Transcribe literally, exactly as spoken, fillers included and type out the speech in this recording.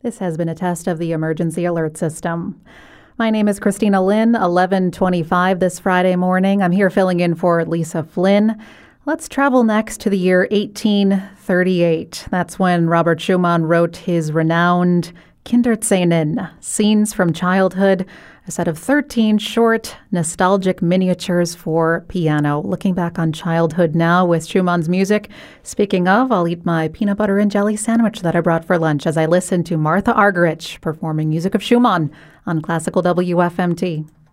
This has been a test of the emergency alert system. My name is Christina Lynn, eleven twenty-five this Friday morning. I'm here filling in for Lisa Flynn. Let's travel next to the year eighteen thirty-eight. That's when Robert Schumann wrote his renowned Kinderszenen, Scenes from Childhood, a set of thirteen short, nostalgic miniatures for piano. Looking back on childhood now with Schumann's music. Speaking of, I'll eat my peanut butter and jelly sandwich that I brought for lunch as I listen to Martha Argerich performing music of Schumann on Classical W F M T.